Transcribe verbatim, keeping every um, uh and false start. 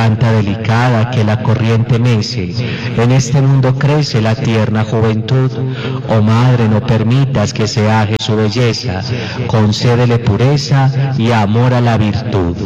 planta delicada que la corriente mece. En este mundo crece la tierna juventud. Oh Madre, no permitas que se aje su belleza. Concédele pureza y amor a la virtud.